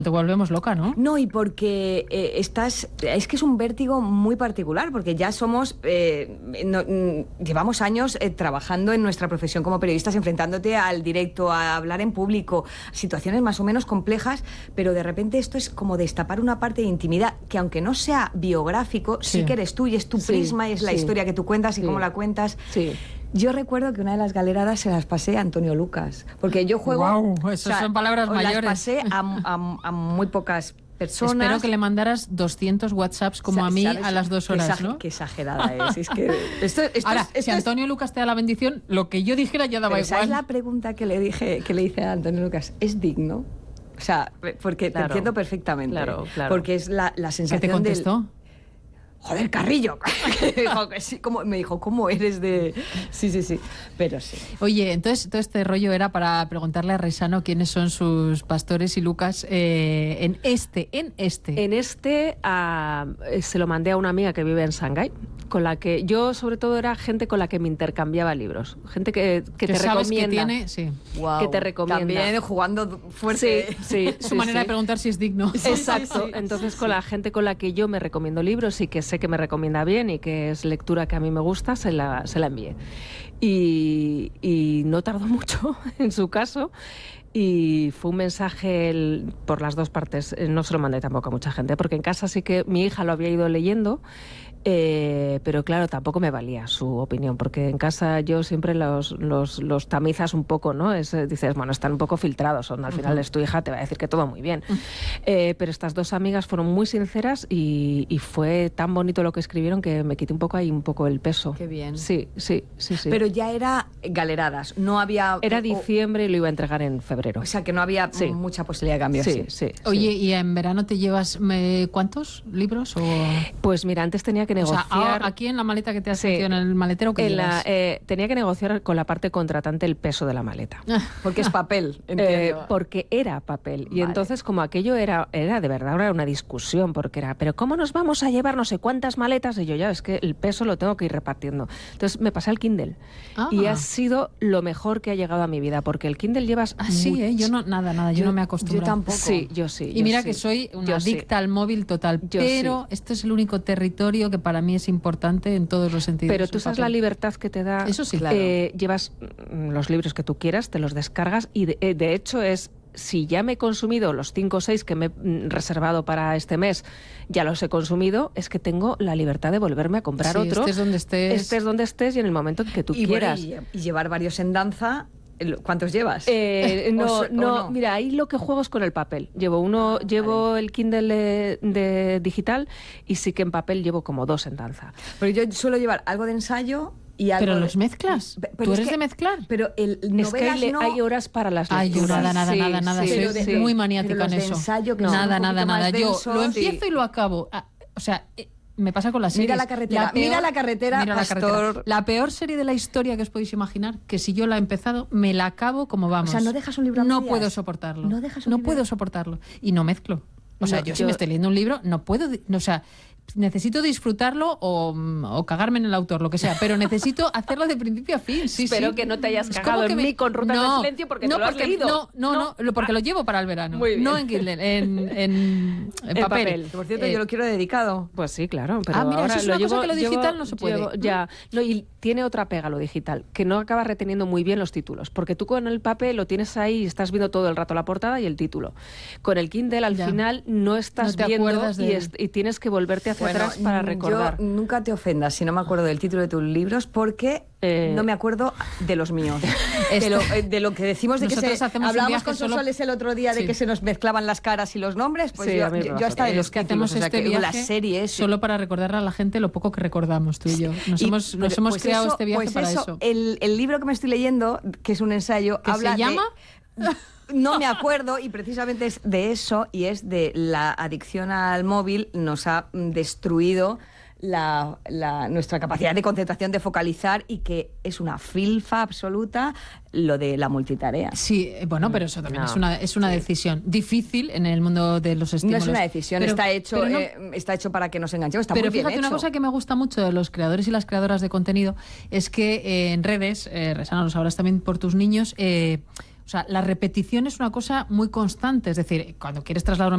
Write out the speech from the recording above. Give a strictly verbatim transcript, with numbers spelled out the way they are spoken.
Te volvemos loca, ¿no? No, y porque eh, estás... Es que es un vértigo muy particular, porque ya somos... Eh, no, mm, llevamos años eh, trabajando en nuestra profesión como periodistas, enfrentándote al directo, a hablar en público, situaciones más o menos complejas, pero de repente esto es como destapar una parte de intimidad que, aunque no sea biográfico, sí, sí que eres tú y es tu sí, prisma, y es sí, la historia que tú cuentas y sí, cómo la cuentas. Sí. Yo recuerdo que una de las galeradas se las pasé a Antonio Lucas, porque yo juego... ¡Guau! Wow, esas o sea, son palabras mayores. Las pasé a, a, a muy pocas personas. Espero que le mandaras doscientos WhatsApps como a mí a las dos horas, qué ¿no? Qué exagerada es. es que esto, esto Ahora, es, esto si Antonio es... Lucas te da la bendición, lo que yo dijera ya daba Pero igual. ¿sabes la pregunta que le dije, que le hice a Antonio Lucas? ¿Es digno? O sea, porque claro, te entiendo perfectamente. Claro, claro. Porque es la, la sensación ¿Qué te contestó? Del... Joder, Carrillo. Me dijo, ¿cómo eres de...? Sí, sí, sí, pero sí. Oye, entonces todo este rollo era para preguntarle a Resano quiénes son sus pastores y Lucas eh, en este, en este. En este uh, se lo mandé a una amiga que vive en Shanghái, con la que yo sobre todo era gente con la que me intercambiaba libros, gente que, que, que te sabes recomienda. Que tiene, sí. Wow. Que te recomienda. También jugando fuerte. Sí, sí. Su sí, manera sí. de preguntar si es digno. Sí, Exacto. Sí, sí, entonces sí, con sí. la gente con la que yo me recomiendo libros y que sé que me recomienda bien y que es lectura que a mí me gusta, se la, se la envié. Y, y no tardó mucho en su caso. Y fue un mensaje el, por las dos partes. No se lo mandé tampoco a mucha gente, porque en casa sí que mi hija lo había ido leyendo, eh, pero claro, tampoco me valía su opinión, porque en casa yo siempre los, los, los tamizas un poco, ¿no? Es, dices, bueno, están un poco filtrados, son, al final uh-huh. es tu hija, te va a decir que todo muy bien. Uh-huh. Eh, pero estas dos amigas fueron muy sinceras y, y fue tan bonito lo que escribieron que me quité un poco ahí un poco el peso. Qué bien. Sí, sí, sí, sí. Pero ya era galeradas, no había... Era diciembre y lo iba a entregar en febrero. O sea, que no había sí. mucha posibilidad de cambio. Sí, sí, sí. Oye, ¿y en verano te llevas me, cuántos libros? O... Pues mira, antes tenía que negociar... O sea, aquí en la maleta que te has sí. metido en el maletero, ¿qué en llevas? La, eh, tenía que negociar con la parte contratante el peso de la maleta. Porque es papel, eh, Porque era papel. Vale. Y entonces, como aquello era, era de verdad era una discusión, porque era, ¿pero cómo nos vamos a llevar no sé cuántas maletas? Y yo, ya, es que el peso lo tengo que ir repartiendo. Entonces me pasé al Kindle. Ah. Y ha sido lo mejor que ha llegado a mi vida, porque el Kindle llevas... Ah, sí, ¿eh? Yo no, nada, nada, yo, yo no me acostumbro. Yo tampoco. Sí, yo sí. Y yo mira sí. que soy una yo adicta sí. al móvil total, yo pero sí. este es el único territorio que para mí es importante en todos los sentidos. Pero tú sabes la libertad que te da. Eso sí, claro. Eh, llevas los libros que tú quieras, te los descargas y de, de hecho es... Si ya me he consumido los cinco o seis que me he reservado para este mes, ya los he consumido, es que tengo la libertad de volverme a comprar sí, otro. Estés donde estés. Estés donde estés y en el momento que tú y quieras. Bueno, y, y llevar varios en danza... ¿Cuántos llevas? Eh, no, o, no, o no, mira, ahí lo que juego es con el papel. Llevo uno, ah, llevo vale. el Kindle de, de digital y sí que en papel llevo como dos en danza. Pero yo suelo llevar algo de ensayo y algo Pero de... los mezclas. Pero ¿Tú eres que, de mezclar? Pero el es que hay, no... hay horas para las lecturas. Ay, yo nada, nada, sí, nada, nada. Sí, Soy sí, sí. muy maniática en eso. Ensayo, que no. Nada, un nada, nada. densos, yo lo empiezo sí. y lo acabo. Ah, o sea... Eh, me pasa con las series. Mira la carretera, la peor, mira la carretera, mira Pastor. La, carretera. La peor serie de la historia que os podéis imaginar, que si yo la he empezado, me la acabo como vamos. O sea, no dejas un libro a No medias. puedo soportarlo. No dejas un No libro. puedo soportarlo. Y no mezclo. O sea, no, yo, yo si me estoy leyendo un libro, no puedo... No, o sea, necesito disfrutarlo o, o cagarme en el autor, lo que sea, pero necesito hacerlo de principio a fin. Sí, Espero sí. que no te hayas cagado en me... mí con Rutas no, del Silencio porque no, te lo has porque, leído. No, no, no, no, porque lo llevo para el verano. Muy bien. No en Kindle, en, en, en, en papel. papel. Por cierto, eh, yo lo quiero dedicado. Pues sí, claro. Pero ah, mira, ahora eso es lo una llevo, cosa que lo digital llevo, no se puede. Llevo, ya. No, y tiene otra pega lo digital, que no acabas reteniendo muy bien los títulos, porque tú con el papel lo tienes ahí y estás viendo todo el rato la portada y el título. Con el Kindle al ya. final no estás no viendo de... y, es, y tienes que volverte hacia bueno, atrás para recordar. Yo nunca te ofendas si no me acuerdo del título de tus libros, porque eh... no me acuerdo de los míos. de, lo, de lo que decimos de Nosotros que se... Hablábamos con solo... Sonsoles el otro día de sí. que se nos mezclaban las caras y los nombres, pues sí, yo, yo, yo hasta de los que hacemos o sea, este que viaje las series... solo para recordarle a la gente lo poco que recordamos tú y yo. Nos y, hemos, nos pues, hemos pues creado eso, este viaje pues para eso. eso. El, el libro que me estoy leyendo, que es un ensayo... ¿Qué habla se llama? De... No me acuerdo, y precisamente es de eso, y es de la adicción al móvil nos ha destruido la, la, nuestra capacidad de concentración, de focalizar, y que es una filfa absoluta lo de la multitarea. Sí, bueno, pero eso también no. es una, es una sí. decisión difícil en el mundo de los estímulos. No es una decisión, pero, está, hecho, no, eh, está hecho para que nos enganchemos, está pero muy bien fíjate, hecho. Una cosa que me gusta mucho de los creadores y las creadoras de contenido es que eh, en redes, eh, Resana, lo sabrás también por tus niños, eh, o sea, la repetición es una cosa muy constante, es decir, cuando quieres trasladar una